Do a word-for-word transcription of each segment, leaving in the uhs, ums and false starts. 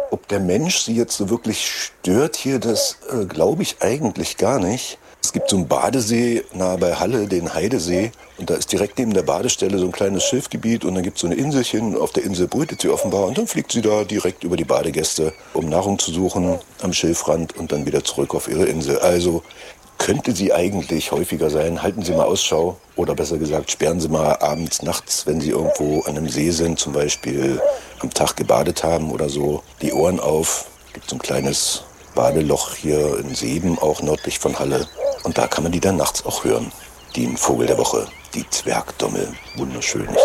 Ob der Mensch sie jetzt so wirklich stört hier, das äh, glaube ich eigentlich gar nicht. Es gibt so einen Badesee nahe bei Halle, den Heidesee. Und da ist direkt neben der Badestelle so ein kleines Schilfgebiet. Und dann gibt es so eine Inselchen. Auf der Insel brütet sie offenbar. Und dann fliegt sie da direkt über die Badegäste, um Nahrung zu suchen am Schilfrand und dann wieder zurück auf ihre Insel. Also könnte sie eigentlich häufiger sein. Halten Sie mal Ausschau. Oder besser gesagt, sperren Sie mal abends, nachts, wenn Sie irgendwo an einem See sind, zum Beispiel am Tag gebadet haben oder so, die Ohren auf. Es gibt so ein kleines Badeloch hier in Seeben, auch nördlich von Halle. Und da kann man die dann nachts auch hören. Den Vogel der Woche, die Zwergdommel. Wunderschön, nicht?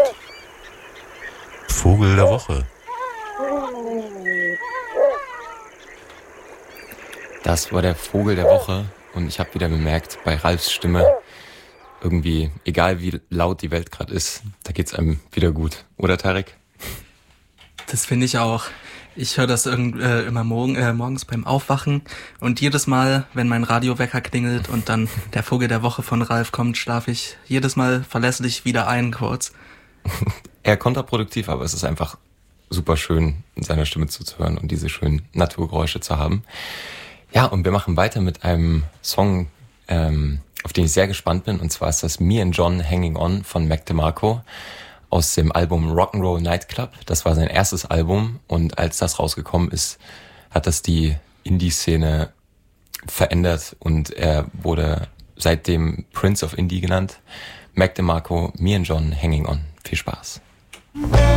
Vogel der Woche. Das war der Vogel der Woche und ich habe wieder bemerkt, bei Ralfs Stimme, irgendwie, egal wie laut die Welt gerade ist, da geht's einem wieder gut. Oder, Tarek? Das finde ich auch. Ich höre das irgend, äh, immer morgen, äh, morgens beim Aufwachen und jedes Mal, wenn mein Radiowecker klingelt und dann der Vogel der Woche von Ralf kommt, schlafe ich jedes Mal verlässlich wieder ein kurz. Eher kontraproduktiv, aber es ist einfach super schön, in seiner Stimme zuzuhören und diese schönen Naturgeräusche zu haben. Ja, und wir machen weiter mit einem Song, ähm, auf den ich sehr gespannt bin, und zwar ist das Me and John Hanging On von Mac DeMarco aus dem Album Rock'n'Roll Nightclub. Das war sein erstes Album und als das rausgekommen ist, hat das die Indie-Szene verändert und er wurde seitdem Prince of Indie genannt. Mac DeMarco, Me and John Hanging On. Viel Spaß.